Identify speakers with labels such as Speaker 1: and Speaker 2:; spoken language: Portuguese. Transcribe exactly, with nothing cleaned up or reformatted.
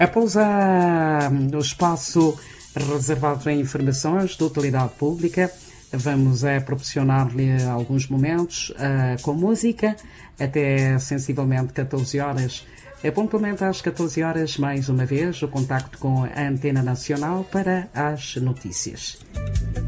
Speaker 1: Após a, o espaço reservado a informações de utilidade pública, vamos a proporcionar-lhe alguns momentos uh, com música até sensivelmente catorze horas. Pontualmente às catorze horas, mais uma vez, o contacto com a Antena Nacional para as notícias.